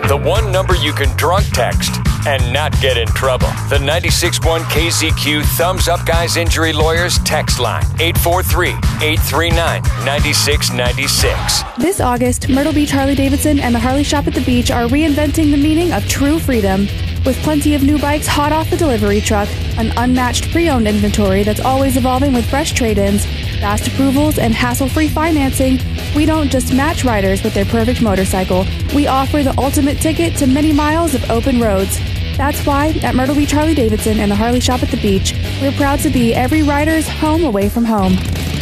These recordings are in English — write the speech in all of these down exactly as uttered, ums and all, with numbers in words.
The one number you can drunk text and not get in trouble. The ninety-six point one K Z Q Thumbs Up Guys Injury Lawyers text line. eight four three, eight three nine, nine six nine six. This August, Myrtle Beach Harley-Davidson and the Harley Shop at the Beach are reinventing the meaning of true freedom. With plenty of new bikes hot off the delivery truck, an unmatched pre-owned inventory that's always evolving with fresh trade-ins, fast approvals, and hassle-free financing, we don't just match riders with their perfect motorcycle. We offer the ultimate ticket to many miles of open roads. That's why, at Myrtle Beach Harley-Davidson and the Harley Shop at the Beach, we're proud to be every rider's home away from home.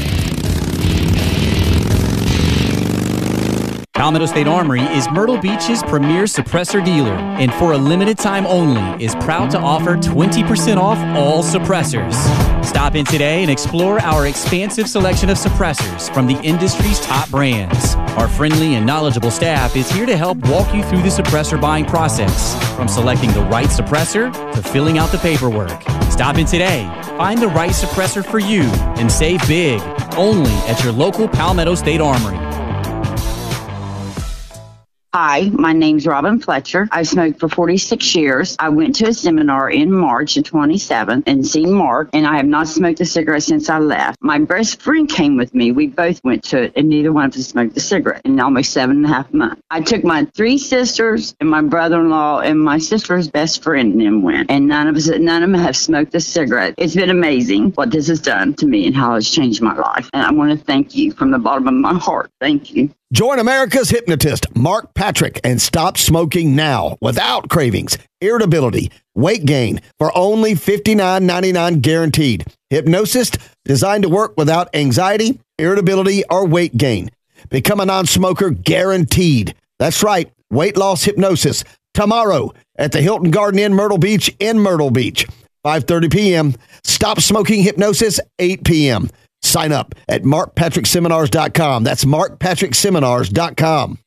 Palmetto State Armory is Myrtle Beach's premier suppressor dealer, and for a limited time only is proud to offer twenty percent off all suppressors. Stop in today and explore our expansive selection of suppressors from the industry's top brands. Our friendly and knowledgeable staff is here to help walk you through the suppressor buying process, from selecting the right suppressor to filling out the paperwork. Stop in today, find the right suppressor for you, and save big, only at your local Palmetto State Armory. Hi, my name's Robin Fletcher. I've smoked for forty-six years. I went to a seminar in March of twenty-seven and seen Mark, and I have not smoked a cigarette since I left. My best friend came with me. We both went to it, and neither one of us smoked a cigarette in almost seven and a half months. I took my three sisters and my brother-in-law and my sister's best friend and then went, and none of us, none of them have smoked a cigarette. It's been amazing what this has done to me and how it's changed my life. And I want to thank you from the bottom of my heart. Thank you. Join America's hypnotist, Mark Patrick, and stop smoking now without cravings, irritability, weight gain for only fifty-nine ninety-nine guaranteed. Hypnosis designed to work without anxiety, irritability, or weight gain. Become a non-smoker guaranteed. That's right, weight loss hypnosis tomorrow at the Hilton Garden Inn Myrtle Beach in Myrtle Beach, five thirty p.m. Stop smoking hypnosis, eight p.m. Sign up at mark patrick seminars dot com. That's mark patrick seminars dot com.